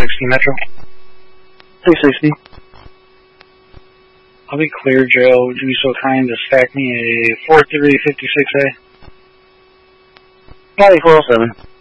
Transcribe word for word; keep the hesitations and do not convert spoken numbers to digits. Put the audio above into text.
sixty Metro. three sixty. I'll be clear, Joe. Would you be so kind to stack me a four three fifty-six A? County four oh seven.